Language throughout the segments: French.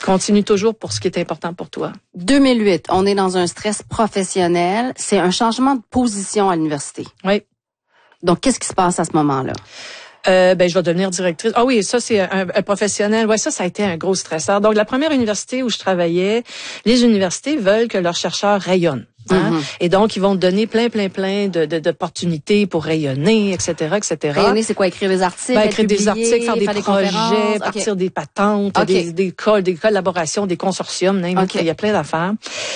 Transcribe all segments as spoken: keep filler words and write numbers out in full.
continue toujours pour ce qui est important pour toi. deux mille huit, on est dans un stress professionnel. C'est un changement de position à l'université. Oui. Donc, qu'est-ce qui se passe à ce moment-là? Euh, ben, je vais devenir directrice. Ah oui, ça, c'est un, un professionnel. Ouais, ça, ça a été un gros stresseur. Donc, la première université où je travaillais, les universités veulent que leurs chercheurs rayonnent. Hein? Mm-hmm. Et donc, ils vont te donner plein, plein, plein de, de, d'opportunités pour rayonner, et cetera, et cetera. Rayonner, c'est quoi? Écrire des articles, ben, écrire publier, des articles, faire des faire projets, des partir okay. des patentes, okay. des, des, coll, des collaborations, des consortiums, okay. il y a plein d'affaires.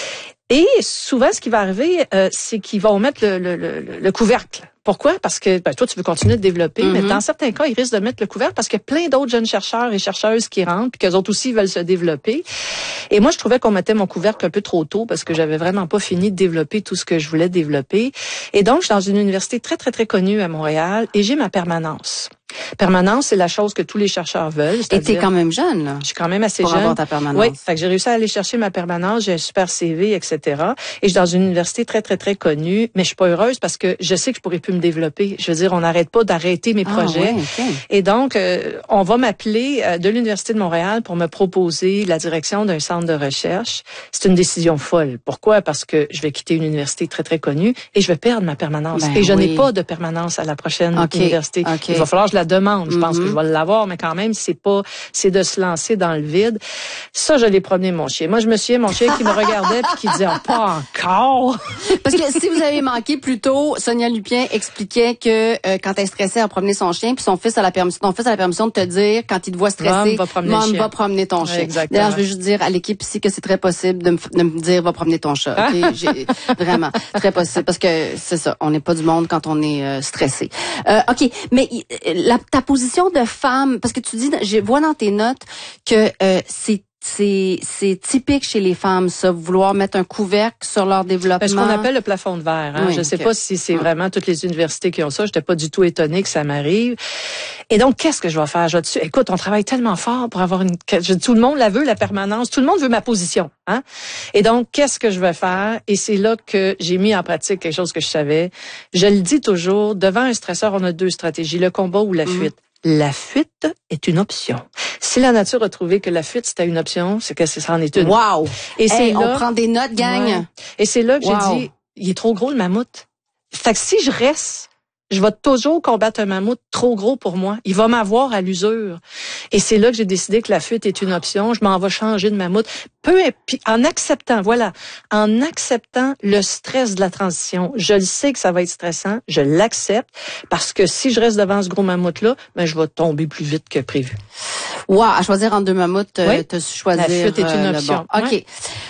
Et souvent, ce qui va arriver, euh, c'est qu'ils vont mettre le, le, le, le couvercle. Pourquoi? Parce que ben, toi, tu veux continuer de développer, mm-hmm. mais dans certains cas, ils risquent de mettre le couvercle parce qu'il y a plein d'autres jeunes chercheurs et chercheuses qui rentrent, puis qu'eux autres aussi veulent se développer. Et moi, je trouvais qu'on mettait mon couvercle un peu trop tôt parce que j'avais vraiment pas fini de développer tout ce que je voulais développer. Et donc, je suis dans une université très, très, très connue à Montréal et j'ai ma permanence. Permanence, c'est la chose que tous les chercheurs veulent. Et t'es quand même jeune, là. Je suis quand même assez pour jeune. Avoir ta permanence. Oui, fait que j'ai réussi à aller chercher ma permanence, j'ai un super C V, et cetera. Et je suis dans une université très, très, très connue, mais je suis pas heureuse parce que je sais que je pourrais plus me développer. Je veux dire, on n'arrête pas d'arrêter mes ah, projets. Ouais, okay. Et donc, euh, on va m'appeler euh, de l'Université de Montréal pour me proposer la direction d'un centre de recherche. C'est une décision folle. Pourquoi? Parce que je vais quitter une université très, très connue et je vais perdre ma permanence. Ben, et je oui. n'ai pas de permanence à la prochaine okay. université. Okay. Il va falloir que je la demande. Je pense mm-hmm. que je vais l'avoir, mais quand même, c'est pas, c'est de se lancer dans le vide. Ça, je l'ai promené mon chien. Moi, je me souviens, mon chien qui me regardait puis qui disait, oh, pas encore. Parce que si vous avez manqué plus tôt, Sonia Lupien expliquait que euh, quand elle stressait, elle promenait son chien, puis son fils a la permission, ton fils a la permission de te dire quand il te voit stressé, va promener, Mom, va promener ton chien. Exactement. D'ailleurs, je veux juste dire à l'équipe ici que c'est très possible de me, de me dire va promener ton chat. Okay? J'ai, vraiment très possible parce que c'est ça, on n'est pas du monde quand on est euh, stressé. Euh, ok, mais la, ta position de femme, parce que tu dis, je vois dans tes notes que euh, c'est C'est, c'est typique chez les femmes, ça, vouloir mettre un couvercle sur leur développement. Ben, ce qu'on appelle le plafond de verre. Hein? Oui, je ne sais okay. pas si c'est vraiment toutes les universités qui ont ça. Je n'étais pas du tout étonnée que ça m'arrive. Et donc, qu'est-ce que je vais faire? Je vais dessus. Écoute, on travaille tellement fort pour avoir une... Tout le monde la veut, la permanence. Tout le monde veut ma position. Hein? Et donc, qu'est-ce que je vais faire? Et c'est là que j'ai mis en pratique quelque chose que je savais. Je le dis toujours, devant un stresseur, on a deux stratégies, le combat ou la fuite. Mm. La fuite est une option. Si la nature a trouvé que la fuite c'était une option, c'est que ça en est une. Wow. Et c'est hey, là, on prend des notes, gang. Ouais. Et c'est là que wow. j'ai dit, il est trop gros le mammouth. Fait que si je reste, je vais toujours combattre un mammouth trop gros pour moi. Il va m'avoir à l'usure. Et c'est là que j'ai décidé que la fuite est une option. Je m'en vais changer de mammouth. Peu en acceptant, voilà, en acceptant le stress de la transition. Je le sais que ça va être stressant. Je l'accepte parce que si je reste devant ce gros mammouth-là, ben je vais tomber plus vite que prévu. Wow, à choisir entre deux mammouths, oui. tu as choisi. La fuite est une option. Bon. OK. Ouais.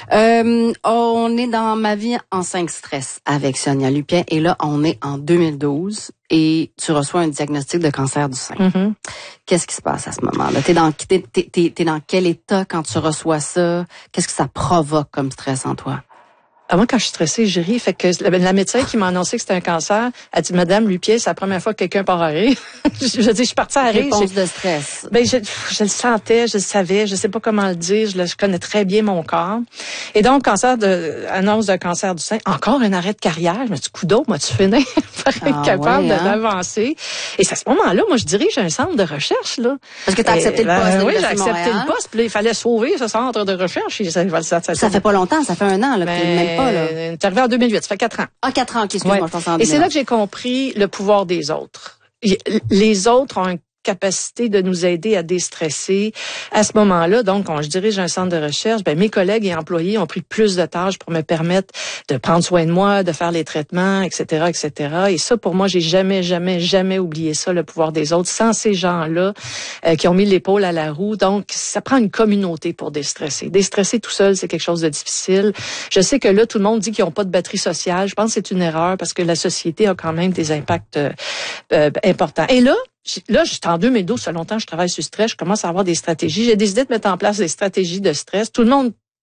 Euh, on est dans Ma vie en cinq stress avec Sonia Lupien et là, on est en deux mille douze et tu reçois un diagnostic de cancer du sein. Mm-hmm. Qu'est-ce qui se passe à ce moment-là? T'es dans, t'es, t'es, t'es, t'es dans quel état quand tu reçois ça? Qu'est-ce que ça provoque comme stress en toi? Ah, moi, quand je suis stressée, je ris. Fait que la, la médecin qui m'a annoncé que c'était un cancer, a dit, Madame Lupien, c'est la première fois que quelqu'un part à rire. je, je dis, je suis partie à rire. Réponse de stress. Ben, je, je le sentais, je le savais, je sais pas comment le dire, je, le, je connais très bien mon corps. Et donc, cancer de, annonce d'un cancer du sein, encore un arrêt de carrière. Je me dis, coudonc, moi, tu finis par être ah, capable ouais, hein? d'avancer. Et c'est à ce moment-là, moi, je dirige un centre de recherche, là. Parce que t'as accepté et, le poste. Ben, oui, j'ai accepté Montréal. le poste, puis là, il fallait sauver ce centre de recherche. Et ça, ça, ça, ça, ça fait pas longtemps, ça fait un an, là, ben, même pas, là. T'es arrivé en deux mille huit, ça fait quatre ans. Ah, quatre ans, excuse-moi, ouais. je pense en Et c'est là que j'ai compris le pouvoir des autres. Les autres ont une capacité de nous aider à déstresser. À ce moment-là, donc, quand je dirige un centre de recherche, ben mes collègues et employés ont pris plus de tâches pour me permettre de prendre soin de moi, de faire les traitements, et cetera, et cetera. Et ça, pour moi, j'ai jamais, jamais, jamais oublié ça, le pouvoir des autres. Sans ces gens-là euh, qui ont mis l'épaule à la roue, donc ça prend une communauté pour déstresser. Déstresser tout seul, c'est quelque chose de difficile. Je sais que là, tout le monde dit qu'ils n'ont pas de batterie sociale. Je pense que c'est une erreur parce que la société a quand même des impacts euh, euh, importants. Et là, Là, j'étais en deux mille douze, ça fait longtemps que je travaille sur le stress, je commence à avoir des stratégies. J'ai décidé de mettre en place des stratégies de stress. Tout le monde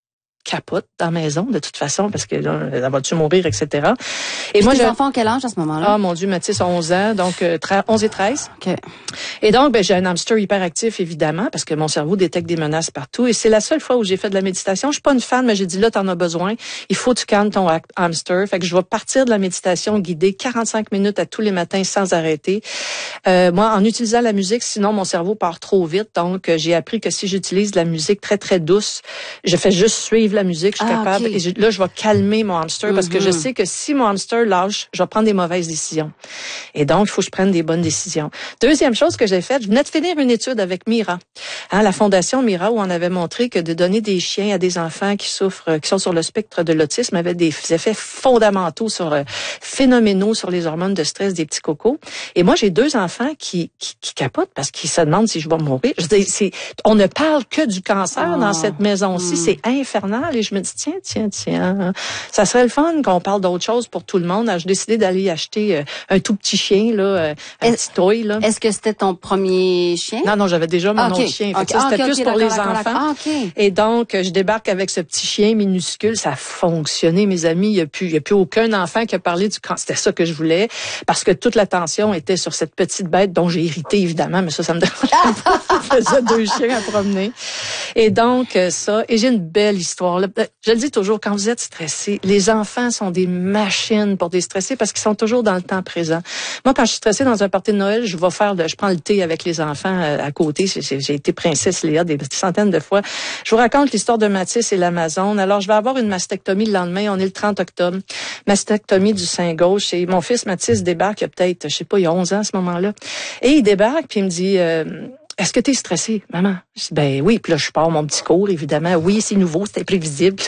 capote dans la maison, de toute façon, parce que là, elle va-tu mourir, et cetera. Et Puis moi, tes j'ai... enfants, quel âge à ce moment-là? Ah, mon Dieu, Mathis a onze ans, donc euh, onze et treize. OK. Et donc, ben, j'ai un hamster hyperactif, évidemment, parce que mon cerveau détecte des menaces partout. Et c'est la seule fois où j'ai fait de la méditation. Je suis pas une fan, mais j'ai dit, là, t'en as besoin. Il faut que tu calmes ton hamster. Fait que je vais partir de la méditation guidée quarante-cinq minutes à tous les matins sans arrêter. Euh, moi, en utilisant la musique, sinon, mon cerveau part trop vite. Donc, euh, j'ai appris que si j'utilise de la musique très, très douce, je fais juste suivre la musique. Je suis ah, capable. Okay. Et je, là, je vais calmer mon hamster mm-hmm. parce que je sais que si mon hamster lâche, je vais prendre des mauvaises décisions. Et donc, il faut que je prenne des bonnes décisions. Deuxième chose que j'ai faite, je venais de finir une étude avec Mira, hein, la fondation Mira, où on avait montré que de donner des chiens à des enfants qui souffrent, qui sont sur le spectre de l'autisme, avait des effets fondamentaux sur euh, phénoménaux sur les hormones de stress des petits cocos. Et moi, j'ai deux enfants qui, qui, qui capotent parce qu'ils se demandent si je vais mourir. Je dis, c'est, on ne parle que du cancer oh. dans cette maison-ci. Mm. C'est infernal. Et je me dis, tiens, tiens, tiens, ça serait le fun qu'on parle d'autre chose pour tout le monde. Alors, j'ai décidé d'aller acheter euh, un tout petit chien, là, un petit toy, là. Est-ce que c'était ton premier chien? Non, non, j'avais déjà mon ah, okay. autre chien. Okay. Ça, ah, c'était okay, plus okay, pour les d'accord, enfants. Ah, okay. Et donc, je débarque avec ce petit chien minuscule. Ça a fonctionné, mes amis. Il n'y a plus, il y a plus aucun enfant qui a parlé du cancer. C'était ça que je voulais. Parce que toute l'attention était sur cette petite bête dont j'ai hérité, évidemment. Mais ça, ça me dérange pas. Je faisais deux chiens à promener. Et donc, ça. Et j'ai une belle histoire. Je le dis toujours, quand vous êtes stressé, les enfants sont des machines pour déstresser parce qu'ils sont toujours dans le temps présent. Moi, quand je suis stressée dans un party de Noël, je vais faire, de, je prends le thé avec les enfants à côté. J'ai, j'ai été princesse Léa des centaines de fois. Je vous raconte l'histoire de Mathis et l'Amazone. Alors, je vais avoir une mastectomie le lendemain. On est le trente octobre. Mastectomie du sein gauche. Et mon fils Mathis débarque, il y a peut-être, je sais pas, il y a onze ans à ce moment-là. Et il débarque, puis il me dit... Euh, Est-ce que t'es stressée, maman? Je dis, ben oui. Puis là, je pars mon petit cours, évidemment. Oui, c'est nouveau, c'était prévisible.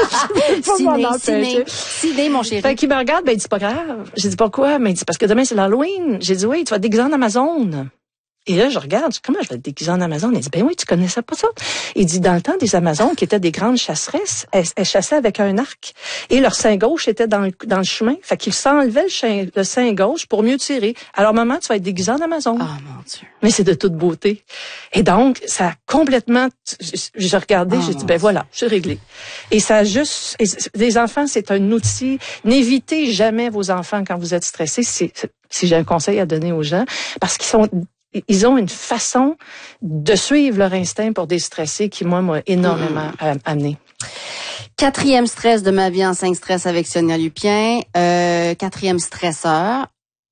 Ciné, ciné, ciné, mon chéri. Fait qu'il me regarde, ben il dit, pas grave. J'ai dit, pourquoi? Ben il dit, parce que demain, c'est l'Halloween. J'ai dit, oui, tu vas te déguiser en Amazone. Et là, je regarde, je dis, comment je vais te déguiser en Amazone? Il dit, ben oui, tu connaissais pas ça. Il dit, dans le temps des Amazones, qui étaient des grandes chasseresses, elles, elles chassaient avec un arc. Et leur sein gauche était dans le, dans le chemin. Fait qu'ils s'enlevaient le, sein, le sein gauche pour mieux tirer. Alors, maman, tu vas être déguisée en Amazone. Ah, mon Dieu. Mais c'est de toute beauté. Et donc, ça a complètement, j'ai regardé, oh, j'ai dit, ben voilà, c'est réglé. Et ça a juste, les enfants, c'est un outil. N'évitez jamais vos enfants quand vous êtes stressés. C'est, si j'ai un conseil à donner aux gens, parce qu'ils sont, ils ont une façon de suivre leur instinct pour déstresser qui, moi, m'a énormément mmh. amené. Quatrième stress de ma vie en cinq stress avec Sonia Lupien. Euh, quatrième stresseur.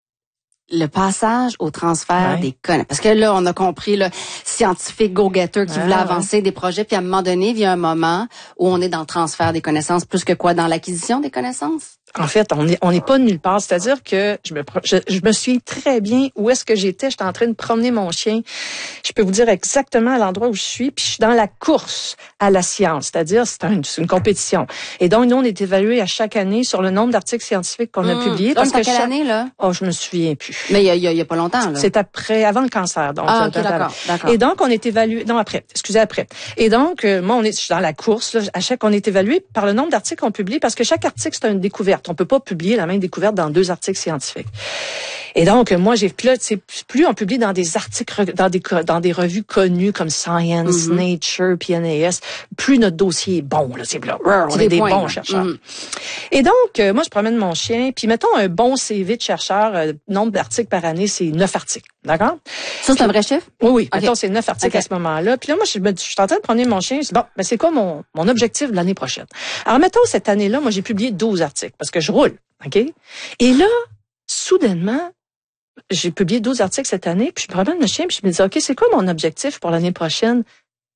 Le passage au transfert ouais. des connaissances. Parce que là, on a compris, le scientifique go-getter qui ouais, voulait avancer ouais. des projets, puis à un moment donné, il y a un moment où on est dans le transfert des connaissances, plus que quoi, dans l'acquisition des connaissances? En fait, on est on n'est pas nulle part. C'est-à-dire que je me je, je me souviens très bien où est-ce que j'étais. J'étais en train de promener mon chien. Je peux vous dire exactement à l'endroit où je suis. Puis je suis dans la course à la science. C'est-à-dire c'est, un, c'est une compétition. Et donc nous on est évalué à chaque année sur le nombre d'articles scientifiques qu'on a mmh. publiés. Parce que quelle chaque... année là? Oh, je me souviens plus. Mais il y a, il y a, il y a pas longtemps là. C'est après, avant le cancer. Donc. Ah ok, d'accord, d'accord. Et donc on est évalué. Non après. Excusez après. Et donc euh, moi on est je suis dans la course. Là, à chaque on est évalué par le nombre d'articles qu'on publie parce que chaque article c'est une découverte. On peut pas publier la même découverte dans deux articles scientifiques. Et donc, moi, j'ai plus, c'est plus on publie dans des articles, dans des, dans des revues connues comme Science, mm-hmm. Nature, P N A S, plus notre dossier est bon, là, c'est là, on est des, des bons là. chercheurs. Mm-hmm. Et donc, euh, moi, je promène mon chien, puis mettons un bon C V de chercheur, euh, nombre d'articles par année, c'est neuf articles. D'accord? Ça, c'est puis, un vrai chiffre? Oui, oui. Okay. Mettons, c'est neuf articles okay. à ce moment-là. Puis là, moi, je, je suis en train de promener mon chien, je dis, bon, ben, c'est quoi mon, mon objectif de l'année prochaine? Alors, mettons, cette année-là, moi, j'ai publié douze articles, parce que je roule. OK? Et là, soudainement, j'ai publié douze articles cette année, puis je promène le chien, puis je me dis, OK, c'est quoi mon objectif pour l'année prochaine?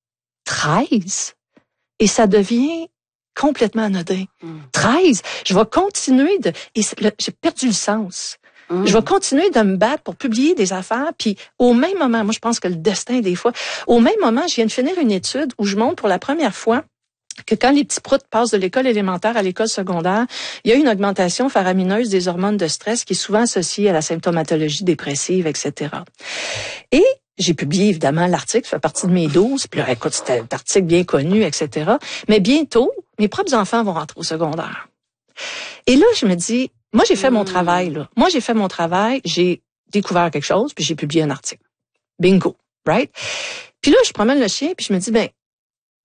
treize. Et ça devient complètement anodin. Mm. treize. Je vais continuer de... Et le, j'ai perdu le sens. Mm. Je vais continuer de me battre pour publier des affaires, puis au même moment, moi, je pense que le destin, des fois, au même moment, je viens de finir une étude où je montre pour la première fois que quand les petits proutes passent de l'école élémentaire à l'école secondaire, il y a une augmentation faramineuse des hormones de stress qui est souvent associée à la symptomatologie dépressive, et cetera. Et j'ai publié, évidemment, l'article, ça fait partie de mes douze, puis là, écoute, c'était un article bien connu, et cetera. Mais bientôt, mes propres enfants vont rentrer au secondaire. Et là, je me dis, moi, j'ai fait mmh. mon travail, là. Moi, j'ai fait mon travail, j'ai découvert quelque chose, puis j'ai publié un article. Bingo, right? Puis là, je promène le chien, puis je me dis, ben,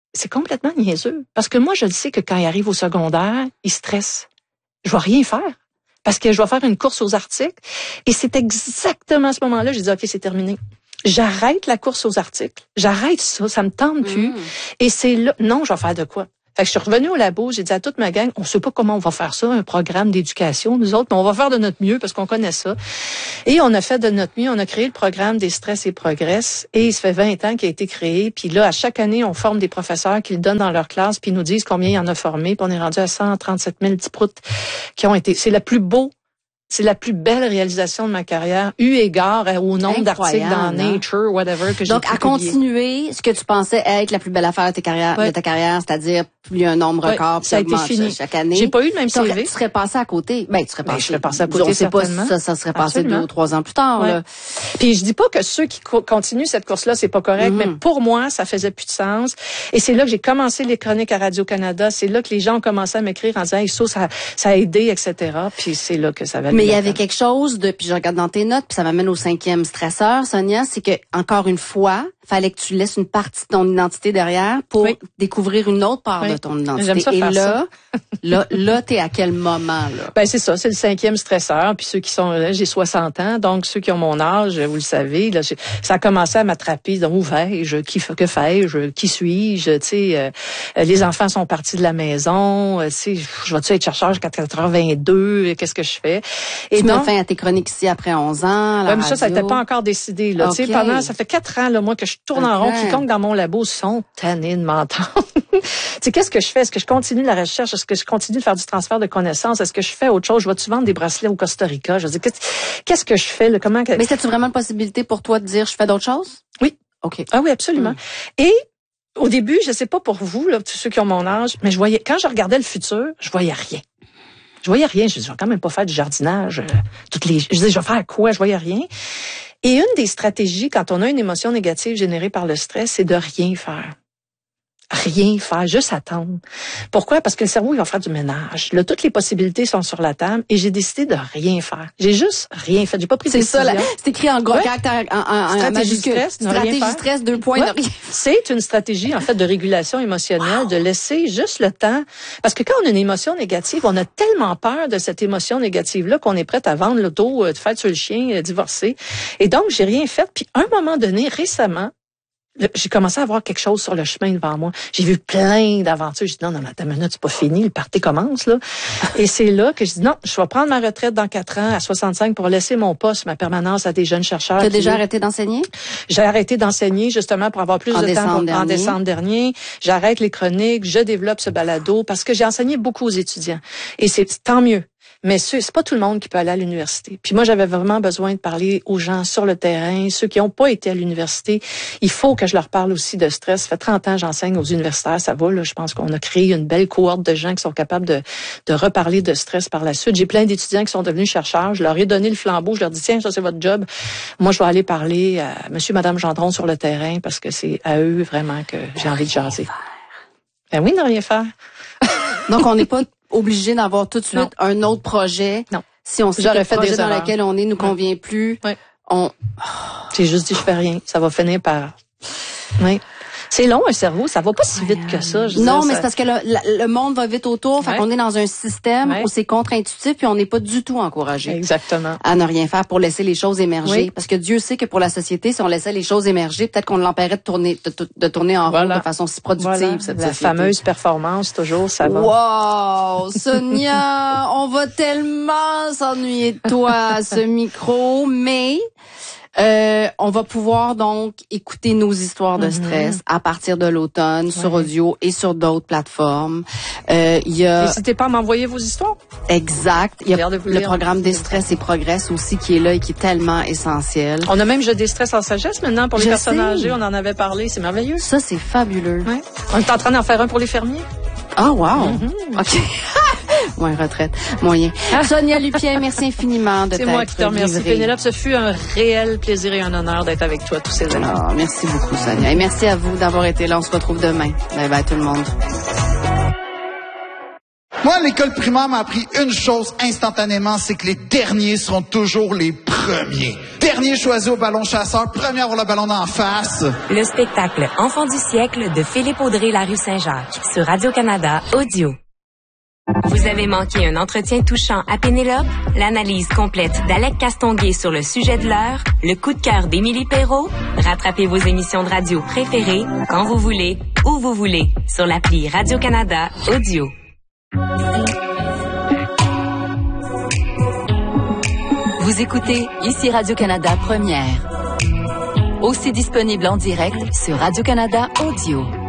c'est complètement niaiseux. Parce que moi, je le sais que quand il arrive au secondaire, il stresse. Je vais rien faire. Parce que je vais faire une course aux articles. Et c'est exactement à ce moment-là, j'ai dit, OK, c'est terminé. J'arrête la course aux articles. J'arrête ça. Ça me tente plus. Mmh. Et c'est là, non, je vais faire de quoi? Fait que je suis revenue au labo, j'ai dit à toute ma gang, on sait pas comment on va faire ça, un programme d'éducation, nous autres, mais on va faire de notre mieux parce qu'on connaît ça. Et on a fait de notre mieux, on a créé le programme des stress et progress, et il se fait vingt ans qu'il a été créé, puis là, à chaque année, on forme des professeurs qui le donnent dans leur classe, puis ils nous disent combien il y en a formé, puis on est rendu à cent trente-sept mille petits proutes qui ont été, c'est le plus beau. C'est la plus belle réalisation de ma carrière, eu égard au nombre d'articles dans Nature, whatever, que j'ai Donc, à continuer ce que tu pensais être la plus belle affaire de ta carrière, ouais. de ta carrière, c'est-à-dire plus un nombre record, ouais, ça a été fini chaque année. J'ai pas eu le même C V. Tu serais passé à côté. Ben, tu serais passé. Ben, je serais passé à côté, certainement. Pas, ça, ça serait passé Absolument. deux ou trois ans plus tard, ouais. là. Puis je dis pas que ceux qui co- continuent cette course-là, c'est pas correct, mm-hmm. mais pour moi, ça faisait plus de sens. Et c'est là que j'ai commencé les chroniques à Radio-Canada. C'est là que les gens ont commencé à m'écrire en disant, hey, ça, ça, ça a aidé, et cetera. Puis c'est là que ça va. Mais il y avait quelque chose de, puis je regarde dans tes notes, puis ça m'amène au cinquième stresseur, Sonia, c'est que, encore une fois, fallait que tu laisses une partie de ton identité derrière pour oui. découvrir une autre part oui. de ton identité. J'aime ça Et faire là, ça. là, là, t'es à quel moment, là? Ben, c'est ça, c'est le cinquième stresseur. Puis ceux qui sont, là, j'ai soixante ans, donc ceux qui ont mon âge, vous le savez, là, ça a commencé à m'attraper. Donc, où vais-je? Qui, que fais-je? Qui suis-je? Tu sais, euh, les enfants sont partis de la maison. Tu sais, je vais-tu être chercheur jusqu'à quatre-vingt-deux? Qu'est-ce que je fais? Et tu mets fin à tes chroniques ici après onze ans, la ouais, mais ça, ça n'était pas encore décidé, là. Okay. Tu sais, pendant, ça fait quatre ans, là, moi, que je tourne okay. en rond. Quiconque dans mon labo sont tannés de m'entendre. Tu sais, qu'est-ce que je fais? Est-ce que je continue la recherche? Est-ce que je continue de faire du transfert de connaissances? Est-ce que je fais autre chose? Je vais-tu vendre des bracelets au Costa Rica? Je veux dire, qu'est-ce, qu'est-ce que je fais? Là? Comment que... Mais c'est-tu vraiment une possibilité pour toi de dire je fais d'autres choses? Oui. OK. Ah oui, absolument. Mm. Et au début, je sais pas pour vous, là, tous ceux qui ont mon âge, mais je voyais, quand je regardais le futur, je voyais rien. Je voyais rien. Je disais, je vais quand même pas faire du jardinage. Euh, toutes les, je disais, je vais faire quoi? Je voyais rien. Et une des stratégies, quand on a une émotion négative générée par le stress, c'est de rien faire. Rien faire, juste attendre. Pourquoi? Parce que le cerveau, il va faire du ménage. Là, toutes les possibilités sont sur la table et j'ai décidé de rien faire. J'ai juste rien fait. J'ai pas pris de décision. C'est ça, là, c'est écrit en gros ouais. caractère, en, en, stratégie en stress, stratégie stress, deux points, ouais. C'est une stratégie, en fait, de régulation émotionnelle, wow. de laisser juste le temps. Parce que quand on a une émotion négative, on a tellement peur de cette émotion négative-là qu'on est prête à vendre l'auto, de faire sur le chien, divorcer. Et donc, j'ai rien fait. Puis, à un moment donné, récemment, j'ai commencé à voir quelque chose sur le chemin devant moi. J'ai vu plein d'aventures. J'ai dit, non, non, attends une minute, c'est pas fini, le party commence, là. Et c'est là que je dis, non, je vais prendre ma retraite dans quatre ans, à soixante-cinq, pour laisser mon poste, ma permanence à des jeunes chercheurs. Tu as déjà arrêté d'enseigner? J'ai arrêté d'enseigner, justement, pour avoir plus en de temps pour, dernier. en décembre dernier. J'arrête les chroniques, je développe ce balado, parce que j'ai enseigné beaucoup aux étudiants. Et c'est tant mieux. Mais c'est pas tout le monde qui peut aller à l'université. Puis moi, j'avais vraiment besoin de parler aux gens sur le terrain, ceux qui n'ont pas été à l'université. Il faut que je leur parle aussi de stress. Ça fait trente ans que j'enseigne aux universitaires, ça va. Là, je pense qu'on a créé une belle cohorte de gens qui sont capables de, de reparler de stress par la suite. J'ai plein d'étudiants qui sont devenus chercheurs. Je leur ai donné le flambeau. Je leur dis, tiens, ça c'est votre job. Moi, je vais aller parler à monsieur, madame Gendron sur le terrain parce que c'est à eux vraiment que j'ai envie de jaser. Ben oui, ne rien faire. Donc, on n'est pas obligé d'avoir tout de suite non. un autre projet. Non. Si on sait J'aurais que le fait projet des dans erreurs. lequel on est nous convient ouais. plus, ouais. on... J'ai juste dit, je fais rien. Ça va finir par... Oui. C'est long, un cerveau. Ça va pas si vite que ça. Je non, dire, mais ça... c'est parce que le, le, le monde va vite autour. Fait ouais. qu'on est dans un système ouais. où c'est contre-intuitif puis on n'est pas du tout encouragé. Exactement. À ne rien faire pour laisser les choses émerger. Oui. Parce que Dieu sait que pour la société, si on laissait les choses émerger, peut-être qu'on l'empêcherait de tourner, de, de tourner en voilà. rond de façon si productive. Voilà. Cette la société. fameuse performance, toujours, ça va. Wow! Sonia, on va tellement s'ennuyer de toi à ce micro, mais... Euh, on va pouvoir donc écouter nos histoires de stress mm-hmm. à partir de l'automne ouais. sur audio et sur d'autres plateformes. Euh, il y a N'hésitez pas à m'envoyer vos histoires. Exact. Il y a le lire. programme des stress et progress aussi qui est là et qui est tellement essentiel. On a même jeu des stress en sagesse maintenant pour les Je personnes sais. âgées. On en avait parlé. C'est merveilleux. Ça, c'est fabuleux. Ouais. On est en train d'en faire un pour les fermiers. Ah, wow. Mm-hmm. OK. Moins retraite, moyen. Ah. Sonia Lupien, merci infiniment de t'être C'est moi qui te remercie, Pénélope. Ce fut un réel plaisir et un honneur d'être avec toi tous ces années. Oh, merci beaucoup, Sonia. Et merci à vous d'avoir été là. On se retrouve demain. Bye bye tout le monde. Moi, l'école primaire m'a appris une chose instantanément, c'est que les derniers seront toujours les premiers. Dernier choisi au ballon chasseur, premier à avoir le ballon d'en face. Le spectacle Enfant du siècle de Philippe Audrey La Rue Saint-Jacques sur Radio-Canada Audio. Vous avez manqué un entretien touchant à Pénélope? L'analyse complète d'Alec Castonguay sur le sujet de l'heure? Le coup de cœur d'Émilie Perrault? Rattrapez vos émissions de radio préférées quand vous voulez, où vous voulez, sur l'appli Radio-Canada Audio. Vous écoutez ici Radio-Canada Première. Aussi disponible en direct sur Radio-Canada Audio.